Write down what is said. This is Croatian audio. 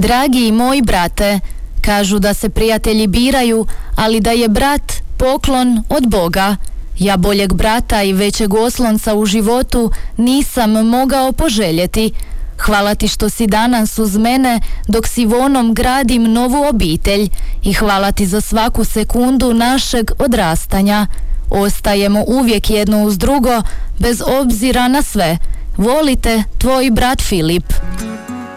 Dragi moj brate, kažu da se prijatelji biraju, ali da je brat poklon od Boga. Ja boljeg brata i većeg oslonca u životu nisam mogao poželjeti. Hvala ti što si danas uz mene dok s Ivonom gradim novu obitelj i hvala ti za svaku sekundu našeg odrastanja. Ostajemo uvijek jedno uz drugo bez obzira na sve. Volite, tvoj brat Filip.